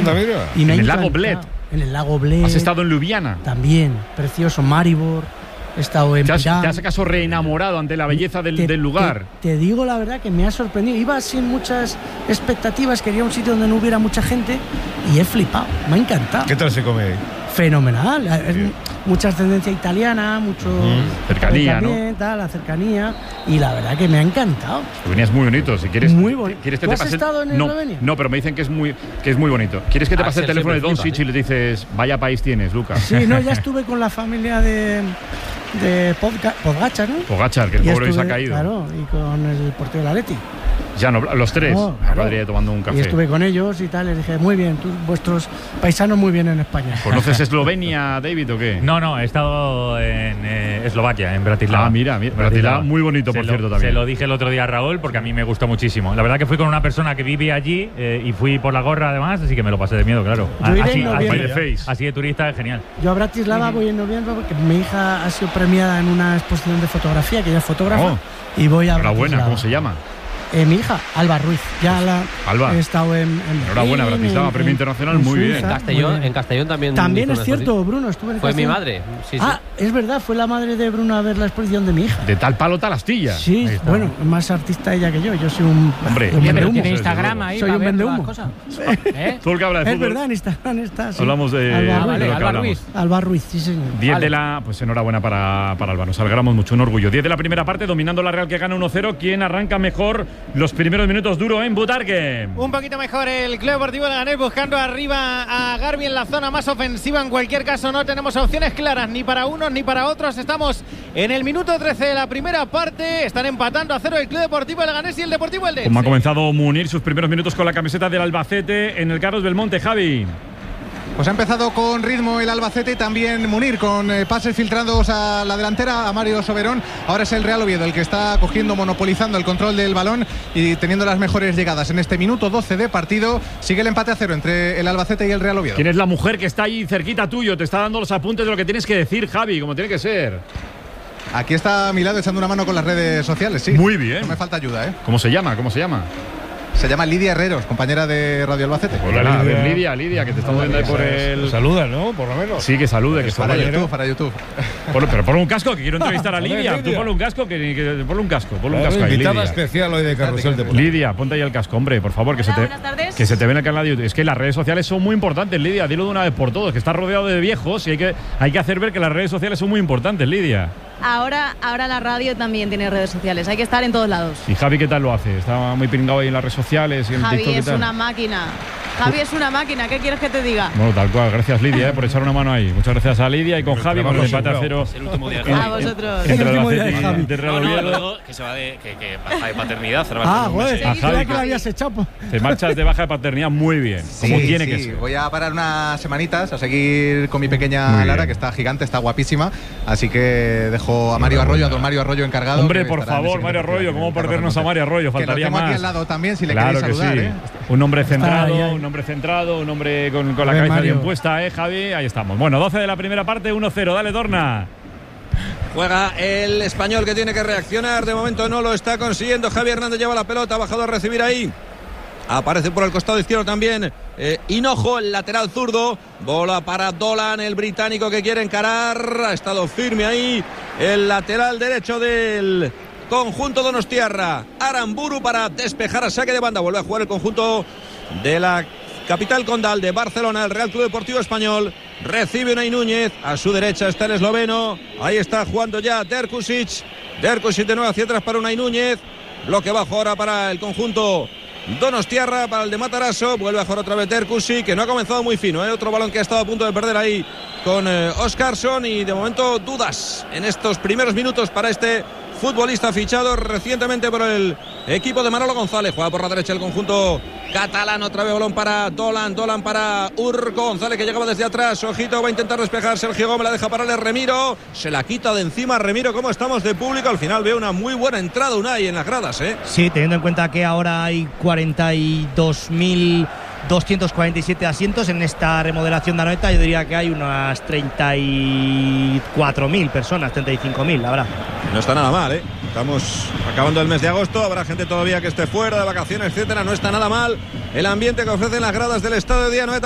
Anda, mira. Y me en ha el lago encantado. Bled. En el lago Bled. ¿Has estado en Ljubljana? También, precioso. Maribor. He estado en ¿Te Pirán. has acaso reenamorado ante la belleza del lugar? Te digo la verdad que me ha sorprendido. Iba sin muchas expectativas, quería un sitio donde no hubiera mucha gente y he flipado. Me ha encantado. ¿Qué tal se come ahí? Fenomenal. Es mucha ascendencia italiana, mucho cercanía, ¿no? Tal, la cercanía, y la verdad que me ha encantado. Eslovenia es muy bonito. Si quieres, Muy bonito. ¿quieres que ¿Tú te has pase? estado en Eslovenia? No, pero me dicen que es muy bonito. ¿Quieres que te pase el teléfono de Doncic y le dices, vaya país tienes, Lucas? Sí, no, ya estuve con la familia de Pogačar, ¿no? Pogačar, que el pobre hoy se ha caído. Claro, y con el portero del Atleti. Ya no, los tres. No, La claro. madre tomando un café. Y estuve con ellos y tal, les dije, muy bien, vuestros paisanos muy bien en España. ¿Conoces Eslovenia, David, o qué? No, he estado en Eslovaquia, en Bratislava. Ah, mira, Bratislava, muy bonito, por cierto, también. Se lo dije el otro día a Raúl porque a mí me gustó muchísimo. La verdad que fui con una persona que vive allí y fui por la gorra además, así que me lo pasé de miedo, claro. Yo iré en noviembre. Así de turista es genial. Yo a Bratislava voy en noviembre porque mi hija ha sido premiada en una exposición de fotografía, que ella es fotógrafa, y voy a Enhorabuena, Bratislava. ¿cómo se llama? Mi hija, Alba Ruiz. Ya Alba. he estado en Enhorabuena, Berlín, Bratislava, premio internacional, muy bien. En Castellón también. También es cierto, Bruno, estuve en Fue mi Castellón. madre. Sí. Es verdad, fue la madre de Bruno a ver la exposición de mi hija. De tal palo, tal astilla. Sí, bueno, más artista ella que yo. Yo soy un. Hombre, un pero vendehumo. tiene Instagram ahí. Soy para un ver vendehumo. las cosas. Todo el que habla de Es fútbol. verdad, en Instagram está. Sí. Hablamos de Alba, lo que Alba hablamos. Ruiz. Alba Ruiz, sí, señor. 10 de la. Pues enhorabuena para Alba. Nos alegramos mucho, un orgullo. 10 de la primera parte, dominando la Real, que gana 1-0. ¿Quién arranca mejor los primeros minutos? Duro en Butarque. Un poquito mejor el Club Deportivo Leganés, buscando arriba a Garbi en la zona más ofensiva. En cualquier caso, no tenemos opciones claras ni para unos ni para otros. Estamos en el minuto 13 de la primera parte. Están empatando a 0 el Club Deportivo Leganés y el Deportivo Eldense. Como ha comenzado Munir sus primeros minutos con la camiseta del Albacete en el Carlos Belmonte, Javi. Pues ha empezado con ritmo el Albacete, también Munir, con pases filtrados a la delantera, a Mario Soberón. Ahora es el Real Oviedo el que está cogiendo, monopolizando el control del balón y teniendo las mejores llegadas. En este minuto 12 de partido sigue el empate a 0 entre el Albacete y el Real Oviedo. ¿Quién es la mujer que está ahí cerquita tuyo? Te está dando los apuntes de lo que tienes que decir, Javi, como tiene que ser. Aquí está a mi lado echando una mano con las redes sociales, sí. Muy bien. No me falta ayuda, ¿eh? ¿Cómo se llama? ¿Cómo se llama? Se llama Lidia Herreros, compañera de Radio Albacete. Hola, Lidia, que te estamos viendo ahí por el. Saluda, ¿no? Por lo menos. Sí, que salude, que Para salude. YouTube, para YouTube. Pero ponle un casco, que quiero entrevistar a Joder, Lidia. Tú Lidia. ponle un casco, ponle un casco ahí, Invitada Lidia. especial hoy de Carrusel Deportivo. Lidia, ponte ahí el casco, hombre, por favor, que buenas tardes. que se te ve en el canal de YouTube. Es que las redes sociales son muy importantes, Lidia, dilo de una vez por todas, que estás rodeado de viejos y hay que hacer ver que las redes sociales son muy importantes, Lidia. Ahora la radio también tiene redes sociales, hay que estar en todos lados. ¿Y Javi qué tal lo hace? Está muy pringado ahí en las redes sociales y en Javi TikTok y es tal. una máquina. Javi es una máquina, ¿qué quieres que te diga? Bueno, tal cual, gracias Lidia por echar una mano ahí. Muchas gracias a Lidia y con Javi por el empate a 0. Es el último día de A Javi. vosotros. Entre El último día de Albacete Javi. y Real No, Oviedo. luego que se va que baja de paternidad. Joder, A Javi, que lo habías echado. Te marchas de baja de paternidad muy bien, como tiene que ser. Voy a parar unas semanitas a seguir con mi pequeña Lara, que está gigante, está guapísima. Así que dejo a Mario Arroyo, a don Mario Arroyo encargado. Hombre, que por estará en el favor, Mario siguiente Arroyo, partido. ¿cómo perdernos a Mario Arroyo? Que lo Faltaría tengo más. aquí al lado también, si le Claro queréis que saludar, sí. Un hombre centrado, ahí. un hombre centrado, un hombre con la Bien, cabeza Mario. bien puesta, Javi. Ahí estamos. Bueno, 12 de la primera parte, 1-0. Dale, Dorna. Juega el Español, que tiene que reaccionar. De momento no lo está consiguiendo. Javi Hernández lleva la pelota, ha bajado a recibir ahí. Aparece por el costado izquierdo también Hinojo, el lateral zurdo. Bola para Dolan, el británico que quiere encarar. Ha estado firme ahí el lateral derecho del conjunto donostiarra. Aramburu para despejar a saque de banda. Vuelve a jugar el conjunto de la capital condal de Barcelona, el Real Club Deportivo Español. Recibe Unai Núñez, a su derecha está el esloveno. Ahí está jugando ya Derkusic. Derkusic de nuevo hacia atrás para Unai Núñez. Bloque bajo ahora para el conjunto donostiarra, para el de Matarazzo. Vuelve a jugar otra vez Derkusic, que no ha comenzado muy fino, Otro balón que ha estado a punto de perder ahí con Óscarsson. Y de momento dudas en estos primeros minutos para este futbolista fichado recientemente por el equipo de Manolo González. Juega por la derecha el conjunto catalán. Otra vez balón para Dolan. Dolan para Urco González, que llegaba desde atrás. Ojito, va a intentar despejar Sergio Gómez. La deja pararle Remiro. Se la quita de encima Remiro. ¿Cómo estamos de público? Al final veo una muy buena entrada, Unai, en las gradas, Sí, teniendo en cuenta que ahora hay 42.247 asientos en esta remodelación de Anoeta. Yo diría que hay unas 34.000 personas, 35.000, la verdad. No está nada mal, Estamos acabando el mes de agosto. Habrá gente todavía que esté fuera de vacaciones, etcétera. No está nada mal el ambiente que ofrecen las gradas del estadio de Anoeta.